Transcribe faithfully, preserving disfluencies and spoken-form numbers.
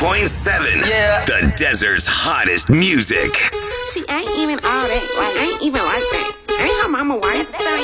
point seven. Yeah. The desert's hottest music. She ain't even all that. Like, ain't even like that. Ain't her mama white.